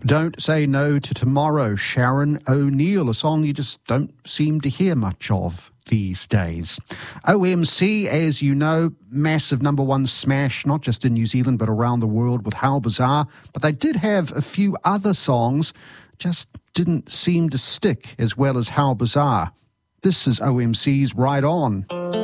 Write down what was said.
Don't Say No to Tomorrow, Sharon O'Neill, a song you just don't seem to hear much of these days. OMC, as you know, massive number one smash, not just in New Zealand but around the world with How Bizarre, but they did have a few other songs, just didn't seem to stick as well as How Bizarre. This is OMC's Right On.